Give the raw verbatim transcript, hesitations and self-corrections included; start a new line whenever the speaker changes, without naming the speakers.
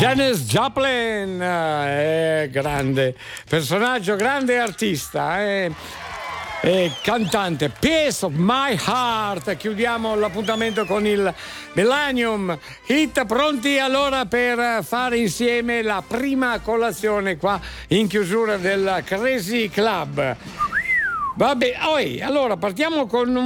Janis Joplin, eh, grande personaggio, grande artista, eh. E cantante. Piece of My Heart. Chiudiamo l'appuntamento con il Millennium Hit, pronti allora per fare insieme la prima colazione qua in chiusura del Crazy Club. Vabbè, oi, allora partiamo con